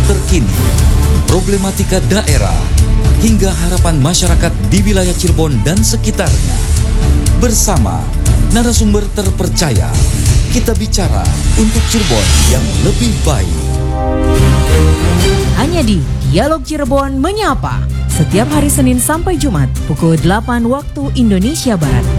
terkini, problematika daerah, hingga harapan masyarakat di wilayah Cirebon dan sekitarnya. Bersama narasumber terpercaya, kita bicara untuk Cirebon yang lebih baik. Hanya di Dialog Cirebon Menyapa, setiap hari Senin sampai Jumat pukul 8 waktu Indonesia Barat.